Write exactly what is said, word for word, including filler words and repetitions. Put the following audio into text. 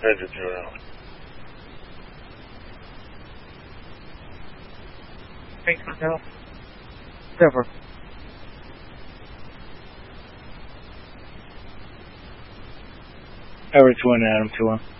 Roger, two one. Thanks, Hotel. Silver. Over two one, Adam, two one.